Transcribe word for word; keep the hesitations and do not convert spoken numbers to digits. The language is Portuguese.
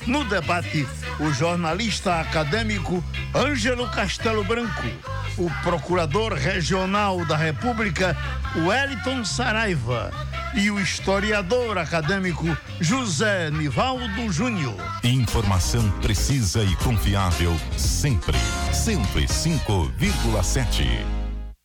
No debate, o jornalista acadêmico Ângelo Castelo Branco, o procurador regional da República Wellington Saraiva e o historiador acadêmico José Nivaldo Júnior. Informação precisa e confiável sempre. cento e cinco vírgula sete.